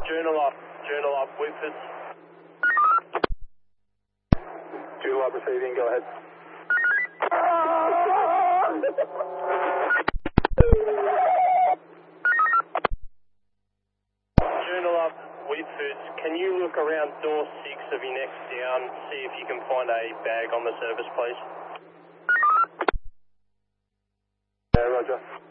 Journal up, Whitford. Journal up receiving, go ahead. Journal up, Whitford. Can you look around door 6 of your next down, see if you can find a bag on the surface, please? Yeah, roger.